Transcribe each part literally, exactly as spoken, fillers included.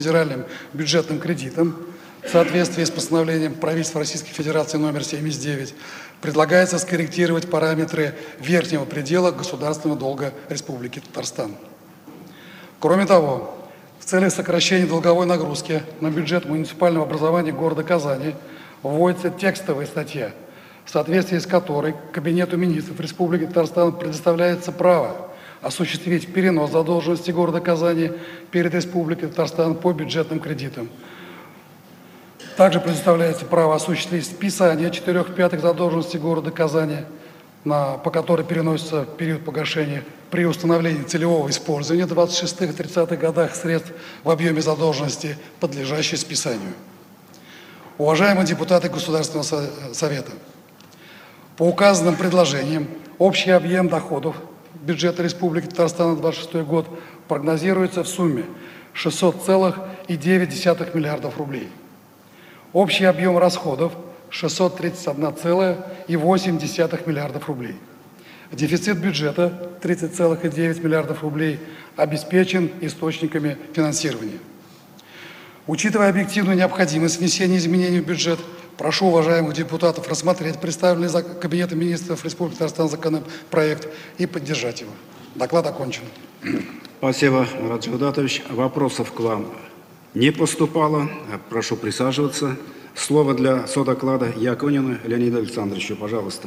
федеральным бюджетным кредитом в соответствии с постановлением правительства Российской Федерации номер семьдесят девять предлагается скорректировать параметры верхнего предела государственного долга Республики Татарстан. Кроме того, в целях сокращения долговой нагрузки на бюджет муниципального образования города Казани вводится текстовая статья, в соответствии с которой Кабинету министров Республики Татарстан предоставляется право осуществить перенос задолженности города Казани перед Республикой Татарстан по бюджетным кредитам. Также предоставляется право осуществить списание четырех пятых задолженности города Казани, на, по которой переносится период погашения при установлении целевого использования в двадцать шестых — тридцатых годах средств в объеме задолженности, подлежащей списанию. Уважаемые депутаты Государственного совета, по указанным предложениям общий объем доходов бюджета Республики Татарстан на двадцать шестой год прогнозируется в сумме шестьсот целых девять десятых миллиардов рублей. Общий объем расходов шестьсот тридцать одна целая восемь десятых миллиардов рублей. Дефицит бюджета тридцать целых девять миллиардов рублей обеспечен источниками финансирования. Учитывая объективную необходимость внесения изменений в бюджет, прошу уважаемых депутатов рассмотреть представленный за Кабинетом министров Республики Татарстан законопроект и поддержать его. Доклад окончен. Спасибо, Марат Джавдатович. Вопросов к вам не поступало. Прошу присаживаться. Слово для содоклада Якунину Леониду Александровичу. Пожалуйста.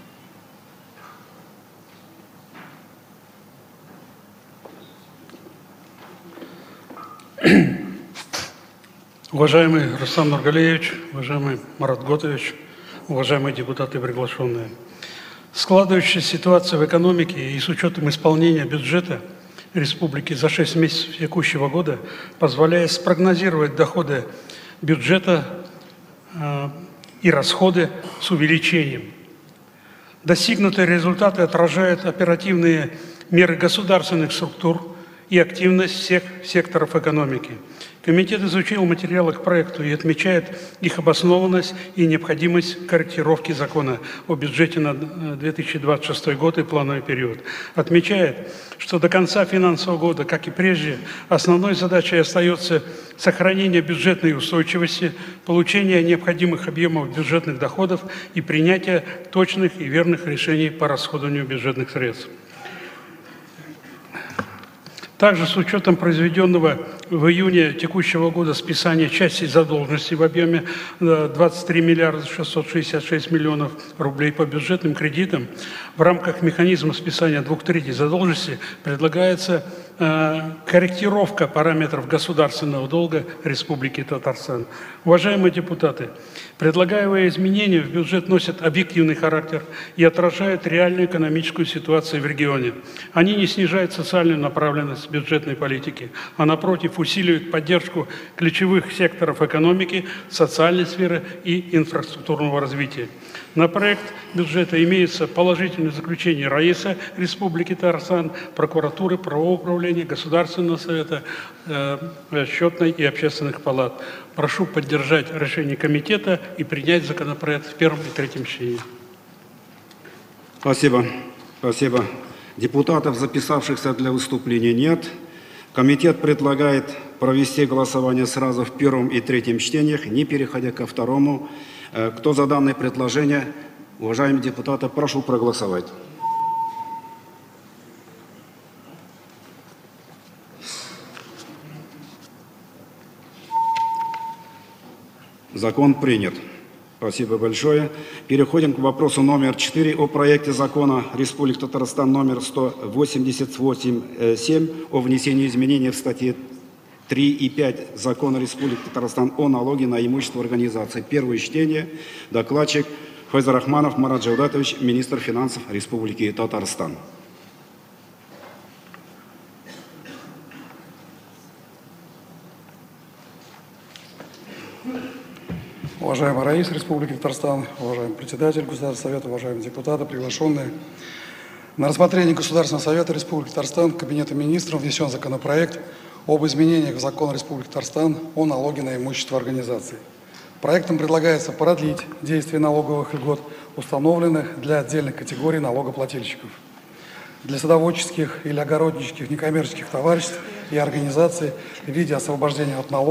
Уважаемый Рустам Нургалиевич, уважаемый Марат Готович, уважаемые депутаты приглашенные. Складывающаяся ситуация в экономике и с учетом исполнения бюджета республики за шесть месяцев текущего года позволяет спрогнозировать доходы бюджета э, и расходы с увеличением. Достигнутые результаты отражают оперативные меры государственных структур и активность всех секторов экономики. Комитет изучил материалы к проекту и отмечает их обоснованность и необходимость корректировки закона о бюджете на две тысячи двадцать шестой год и плановый период. Отмечает, что до конца финансового года, как и прежде, основной задачей остается сохранение бюджетной устойчивости, получение необходимых объемов бюджетных доходов и принятие точных и верных решений по расходованию бюджетных средств. Также с учетом произведенного в июне текущего года списания части задолженности в объеме двадцать три миллиарда шестьсот шестьдесят шесть миллионов рублей по бюджетным кредитам в рамках механизма списания двух третей задолженности предлагается э, корректировка параметров государственного долга Республики Татарстан. Уважаемые депутаты, предлагаемые изменения в бюджет носят объективный характер и отражают реальную экономическую ситуацию в регионе. Они не снижают социальную направленность бюджетной политики, а напротив усиливают поддержку ключевых секторов экономики, социальной сферы и инфраструктурного развития. На проект бюджета имеются положительные заключения РАИСа Республики Татарстан, прокуратуры, правового управления, Государственного совета, э, счетной и общественных палат. Прошу поддержать решение комитета и принять законопроект в первом и третьем чтении. Спасибо. Спасибо. Депутатов, записавшихся для выступления, нет. Комитет предлагает провести голосование сразу в первом и третьем чтениях, не переходя ко второму. Кто за данное предложение? Уважаемые депутаты, прошу проголосовать. Закон принят. Спасибо большое. Переходим к вопросу номер четыре о проекте закона Республики Татарстан номер сто восемьдесят восемь семь о внесении изменений в статьи три и пять Закона Республики Татарстан о налоге на имущество организации. Первое чтение. Докладчик Файзарахманов Марат Джавдатович, министр финансов Республики Татарстан. Уважаемый Раис Республики Татарстан, уважаемый председатель Государственного совета, уважаемые депутаты, приглашенные. На рассмотрение Государственного совета Республики Татарстан Кабинетом министров внесен законопроект об изменениях в закон Республики Татарстан о налоге на имущество организаций. Проектом предлагается продлить действие налоговых льгот, установленных для отдельных категорий налогоплательщиков. Для садоводческих или огороднических некоммерческих товариществ и организаций в виде освобождения от налогов